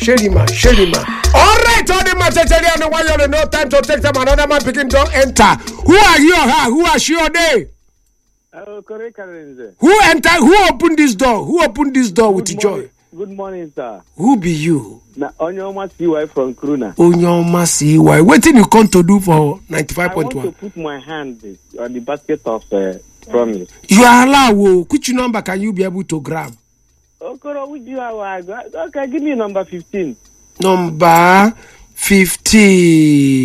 Sherima. All right, all the material and why you no time to take them. Another man picking don't enter. Who are you? Who are she or they? Who enter? Who opened this door? Who opened this door with joy? Good morning, sir. Who be you? Na Onyoma CY from Kruna. Onyoma CY. What thing you come to do for 95.1? I want to put my hand on the basket of promise. You are allowed. Which number can you be able to grab? Okoro, which you are? Okay, give me number 15. Number 15.